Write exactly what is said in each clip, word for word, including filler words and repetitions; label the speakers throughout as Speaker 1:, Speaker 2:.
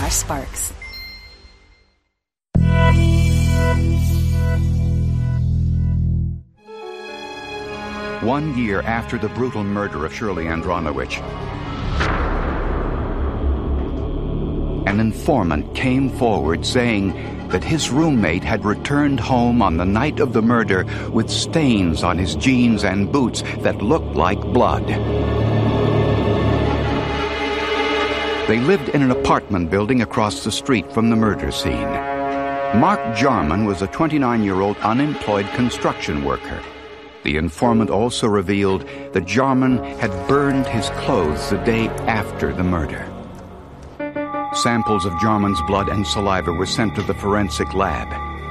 Speaker 1: slash sparks.
Speaker 2: One year after the brutal murder of Shirley Andronowicz, an informant came forward saying that his roommate had returned home on the night of the murder with stains on his jeans and boots that looked like blood. They lived in an apartment building across the street from the murder scene. Mark Jarman was a twenty-nine-year-old unemployed construction worker. The informant also revealed that Jarman had burned his clothes the day after the murder. Samples of Jarman's blood and saliva were sent to the forensic lab.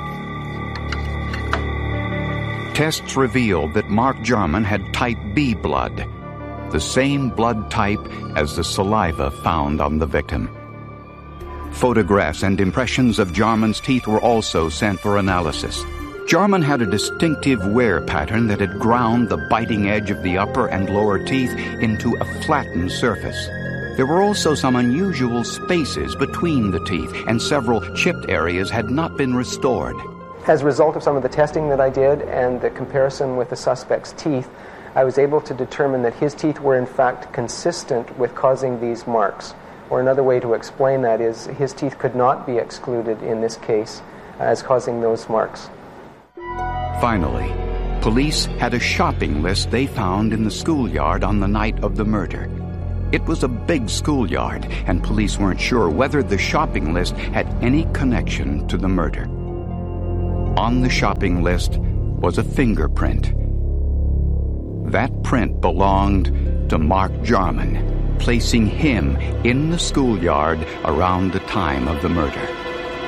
Speaker 2: Tests revealed that Mark Jarman had type B blood, the same blood type as the saliva found on the victim. Photographs and impressions of Jarman's teeth were also sent for analysis. Jarman had a distinctive wear pattern that had ground the biting edge of the upper and lower teeth into a flattened surface. There were also some unusual spaces between the teeth, and several chipped areas had not been restored.
Speaker 3: As a result of some of the testing that I did and the comparison with the suspect's teeth, I was able to determine that his teeth were in fact consistent with causing these marks. Or another way to explain that is his teeth could not be excluded in this case as causing those marks.
Speaker 2: Finally, police had a shopping list they found in the schoolyard on the night of the murder. It was a big schoolyard, and police weren't sure whether the shopping list had any connection to the murder. On the shopping list was a fingerprint. That print belonged to Mark Jarman, placing him in the schoolyard around the time of the murder.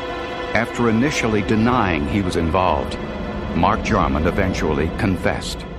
Speaker 2: After initially denying he was involved, Mark Jarman eventually confessed.